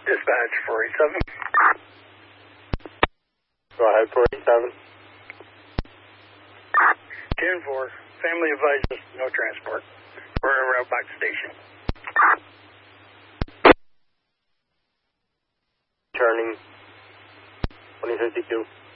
Dispatch 487. Go ahead, 487. 10-4. Family advises no transport. We're en route back to station. Turning 2052.